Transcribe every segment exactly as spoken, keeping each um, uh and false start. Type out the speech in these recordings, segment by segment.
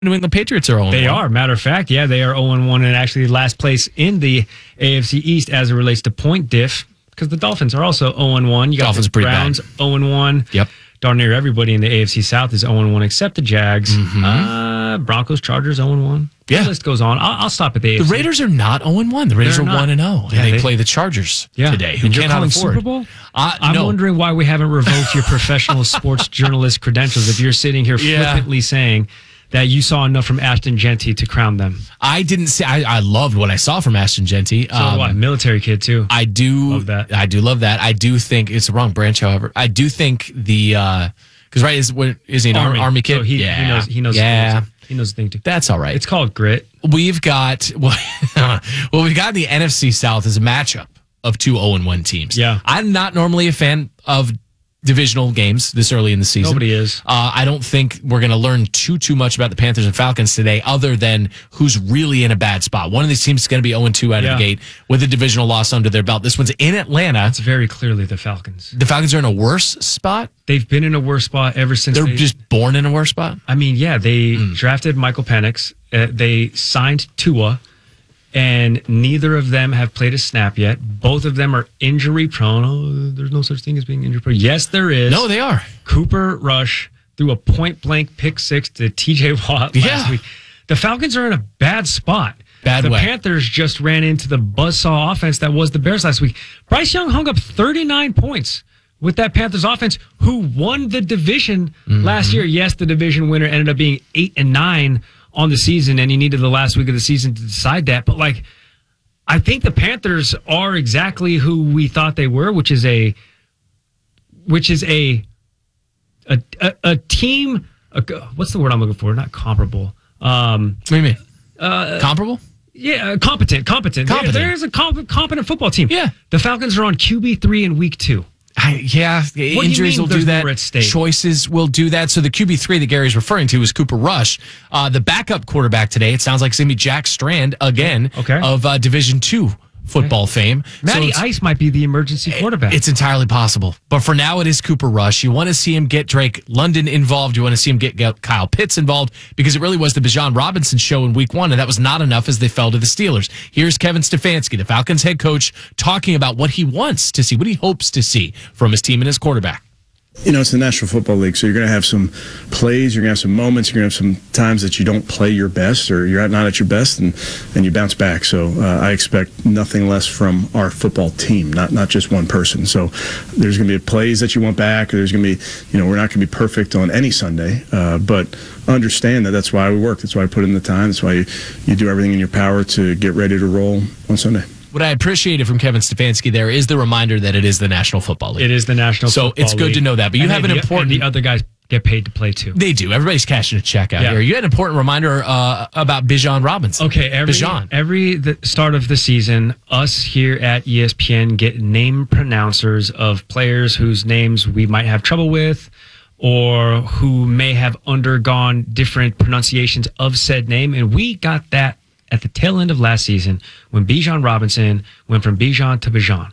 New England Patriots are oh and one. They are. Matter of fact, yeah, they are oh and one and actually last place in the A F C East as it relates to point diff because the Dolphins are also oh and one. You got Dolphins the pretty Browns bad. oh and one. Yep. Darn near everybody in the A F C South is oh and one except the Jags. Mm-hmm. Uh, Broncos, Chargers oh and one. Yeah. The list goes on. I'll, I'll stop at the A F C. The Raiders are not oh and one. The Raiders They're are not. one and oh. And Yeah, they, they- play the Chargers Yeah. today, who And you're cannot calling afford. Super Bowl? Uh, I'm no. wondering why we haven't revoked your professional sports journalist credentials if you're sitting here Yeah. flippantly saying that you saw enough from Ashton Genty to crown them. I didn't say. I, I loved what I saw from Ashton Genty. So um, what? Military kid too. I do Love that. I do love that. I do think it's the wrong branch, however. I do think the because right is what is he an army, army kid? So he, yeah, he knows. He knows. Yeah, He knows the thing too. that's all right. It's called grit. We've got well, well, we've got the N F C South as a matchup of two oh and one teams. Yeah. I'm not normally a fan of divisional games this early in the season. Nobody is. Uh, I don't think we're going to learn too too much about the Panthers and Falcons today, other than who's really in a bad spot. One of these teams is going to be oh and two out Yeah. of the gate with a divisional loss under their belt. This one's in Atlanta. It's very clearly the Falcons. The Falcons are in a worse spot. They've been in a worse spot ever since. They're they, just born in a worse spot. I mean, yeah, they drafted Michael Penix. Uh, they signed Tua, and neither of them have played a snap yet. Both of them are injury prone. Oh, there's no such thing as being injury prone. Yes, there is. No, they are. Cooper Rush threw a point blank pick six to T J Watt last Yeah. week. The Falcons are in a bad spot. Bad the way. Panthers just ran into the buzzsaw offense that was the Bears last week. Bryce Young hung up thirty-nine points with that Panthers offense, who won the division Mm-hmm. last year. Yes, the division winner ended up being eight and nine on the season, and he needed the last week of the season to decide that. But like, I think the Panthers are exactly who we thought they were, which is a, which is a, a, a, a team. A, what's the word I'm looking for? Not comparable. Um, What do you mean? Uh, Comparable? yeah, uh, competent, competent. Competent. There- there's a comp- competent football team. Yeah. The Falcons are on Q B three in week two. I, yeah, do you injuries mean will do there's that. more at stake? Choices will do that. So the Q B three that Gary's referring to is Cooper Rush. Uh, the backup quarterback today, it sounds like it's going to be Jack Strand again Okay. of uh, Division two football fame. Matty So it's- Ice might be the emergency quarterback. It's entirely possible. But for now, it is Cooper Rush. You want to see him get Drake London involved. You want to see him get, get Kyle Pitts involved because it really was the Bijan Robinson show in week one, and that was not enough as they fell to the Steelers. Here's Kevin Stefanski, the Falcons head coach, talking about what he wants to see, what he hopes to see from his team and his quarterback. You know, it's the National Football League, so you're going to have some plays, you're going to have some moments, you're going to have some times that you don't play your best or you're not at your best, and, and you bounce back. So uh, I expect nothing less from our football team, not not just one person. So there's going to be plays that you want back, or there's going to be, you know, we're not going to be perfect on any Sunday, uh, but understand that that's why we work. That's why I put in the time. That's why you, you do everything in your power to get ready to roll on Sunday. What I appreciated from Kevin Stefanski there is the reminder that it is the National Football League. It is the National So Football it's good League. to know that. But you And have then an the- important- and the other guys get paid to play too. They do. Everybody's cashing a check out Yeah. here. You had an important reminder uh, about Bijan Robinson. Okay, every Bijan. every the start of the season, us here at E S P N get name pronouncers of players whose names we might have trouble with, or who may have undergone different pronunciations of said name, and we got that at the tail end of last season when Bijan Robinson went from Bijan to Bijan.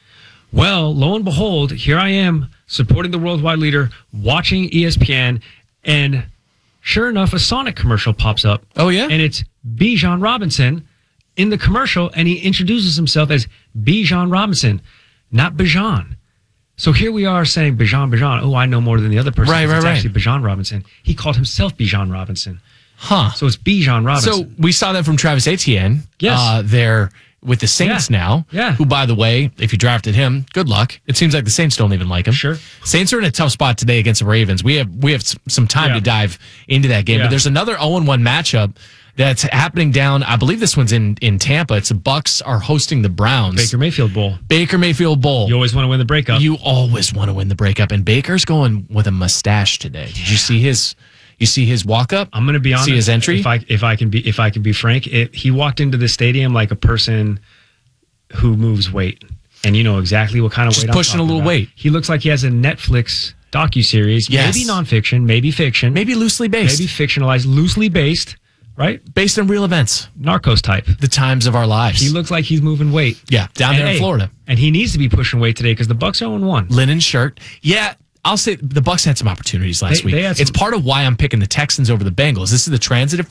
Well, lo and behold, here I am supporting the worldwide leader, watching E S P N, and sure enough, a Sonic commercial pops up. Oh, yeah? And it's Bijan Robinson in the commercial, and he introduces himself as Bijan Robinson, not Bijan. So here we are saying Bijan, Bijan. Oh, I know more than the other person. Right, right, it's right. actually Bijan Robinson. He called himself Bijan Robinson. Huh. So it's Bijan Robinson. So we saw that from Travis Etienne. Yes. Uh, there with the Saints Yeah. now. Yeah. Who, by the way, if you drafted him, good luck. It seems like the Saints don't even like him. Sure. Saints are in a tough spot today against the Ravens. We have we have s- some time Yeah. to dive into that game. Yeah. But there's another oh and one matchup that's happening down. I believe this one's in, in Tampa. It's the Bucks are hosting the Browns. Baker Mayfield Bowl. Baker Mayfield Bowl. You always want to win the breakup. You always want to win the breakup, and Baker's going with a mustache today. Did you see his? You see his walk up? I'm going to be honest. See his entry? If I if I can be if I can be frank, it, he walked into the stadium like a person who moves weight, and you know exactly what kind of Just weight. I'm pushing a talking little about. weight. He looks like he has a Netflix docuseries, Yes. maybe nonfiction, maybe fiction, Maybe loosely based. maybe fictionalized, loosely based, right? Based on real events. Narcos type. The times of our lives. He looks like he's moving weight. yeah, down And there in hey, Florida. and he needs to be pushing weight today because the Bucks are oh and one. Linen shirt. Yeah, I'll say the Bucs had some opportunities last They- week. they had It's some- part of why I'm picking the Texans over the Bengals. This is the transitive